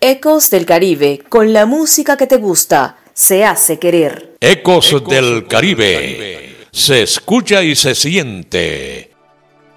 Ecos del Caribe, con la música que te gusta, se hace querer. Ecos del Caribe, se escucha y se siente